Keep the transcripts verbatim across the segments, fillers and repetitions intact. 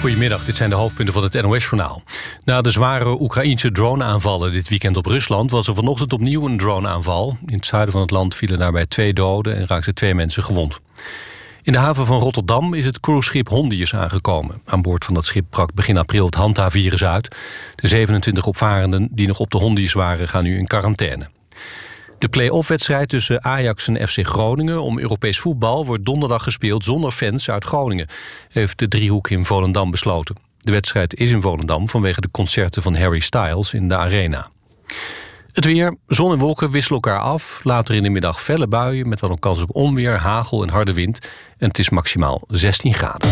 Goedemiddag, dit zijn de hoofdpunten van het N O S-journaal. Na de zware Oekraïense drone-aanvallen dit weekend op Rusland was er vanochtend opnieuw een drone-aanval. In het zuiden van het land vielen daarbij twee doden en raakten twee mensen gewond. In de haven van Rotterdam is het cruiseschip Hondius aangekomen. Aan boord van dat schip brak begin april het Hanta-virus uit. De zevenentwintig opvarenden die nog op de Hondius waren gaan nu in quarantaine. De play-off-wedstrijd tussen Ajax en F C Groningen om Europees voetbal wordt donderdag gespeeld zonder fans uit Groningen, heeft de driehoek in Volendam besloten. De wedstrijd is in Volendam vanwege de concerten van Harry Styles in de Arena. Het weer, zon en wolken wisselen elkaar af. Later in de middag felle buien met dan ook kans op onweer, hagel en harde wind. En het is maximaal zestien graden.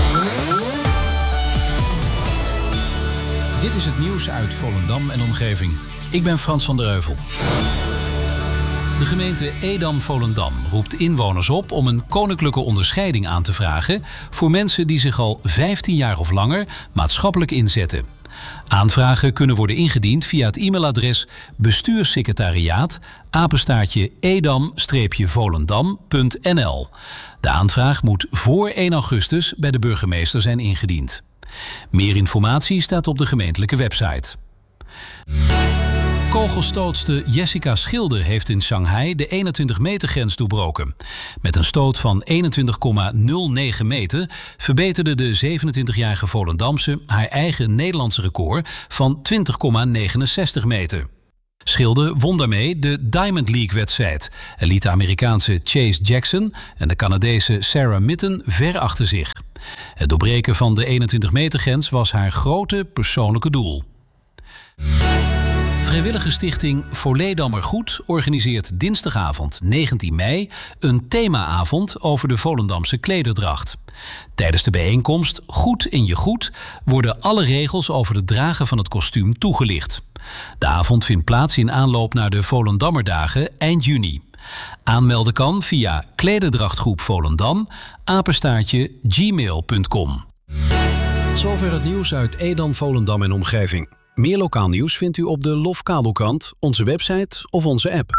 Dit is het nieuws uit Volendam en omgeving. Ik ben Frans van der Heuvel. De gemeente Edam-Volendam roept inwoners op om een koninklijke onderscheiding aan te vragen voor mensen die zich al vijftien jaar of langer maatschappelijk inzetten. Aanvragen kunnen worden ingediend via het e-mailadres bestuurssecretariaat apenstaartje edam-volendam punt n l. De aanvraag moet voor één augustus bij de burgemeester zijn ingediend. Meer informatie staat op de gemeentelijke website. Kogelstootster Jessica Schilder heeft in Shanghai de eenentwintig meter grens doorbroken. Met een stoot van eenentwintig komma nul negen meter verbeterde de zevenentwintigjarige Volendamse haar eigen Nederlandse record van twintig komma negenenzestig meter. Schilder won daarmee de Diamond League-wedstrijd en liet de Amerikaanse Chase Jackson en de Canadese Sarah Mitten ver achter zich. Het doorbreken van de eenentwintig meter grens was haar grote persoonlijke doel. Vrijwillige stichting Volendammer Goed organiseert dinsdagavond negentien mei een themaavond over de Volendamse klederdracht. Tijdens de bijeenkomst Goed in je goed worden alle regels over het dragen van het kostuum toegelicht. De avond vindt plaats in aanloop naar de Volendammerdagen eind juni. Aanmelden kan via klederdrachtgroep Volendam, apenstaartje gmail punt com. Zover het nieuws uit Edam, Volendam en omgeving. Meer lokaal nieuws vindt u op de Lofkabelkrant, onze website of onze app.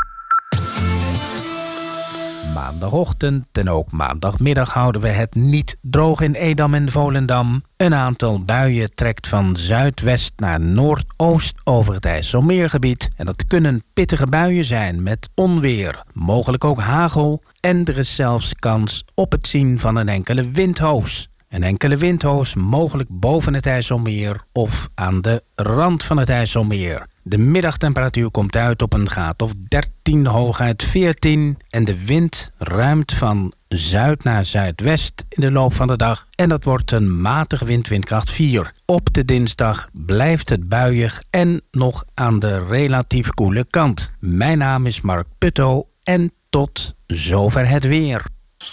Maandagochtend en ook maandagmiddag houden we het niet droog in Edam en Volendam. Een aantal buien trekt van zuidwest naar noordoost over het IJsselmeergebied. En dat kunnen pittige buien zijn met onweer, mogelijk ook hagel. En er is zelfs kans op het zien van een enkele windhoos. Een enkele windhoos mogelijk boven het IJsselmeer of aan de rand van het IJsselmeer. De middagtemperatuur komt uit op een graad of dertien, hooguit veertien. En de wind ruimt van zuid naar zuidwest in de loop van de dag. En dat wordt een matige wind, windkracht vier. Op de dinsdag blijft het buiig en nog aan de relatief koele kant. Mijn naam is Mark Putto en tot zover het weer.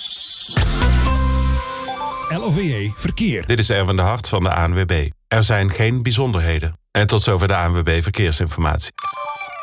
L O V E Verkeer. Dit is Erwin de Hart van de A N W B. Er zijn geen bijzonderheden. En tot zover de A N W B Verkeersinformatie.